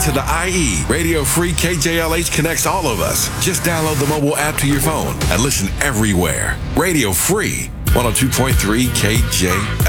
to the IE. Radio Free KJLH connects all of us. Just download the mobile app to your phone and listen everywhere. Radio Free 102.3 KJLH.